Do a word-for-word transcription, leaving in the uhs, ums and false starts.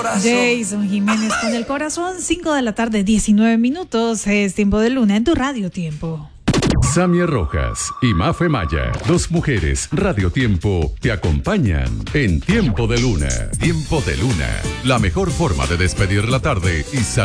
Jason Jiménez con el corazón, cinco de la tarde, diecinueve minutos. Es Tiempo de Luna en tu Radio Tiempo. Samia Rojas y Mafe Maya, dos mujeres Radio Tiempo, te acompañan en Tiempo de Luna. Tiempo de Luna, la mejor forma de despedir la tarde y salir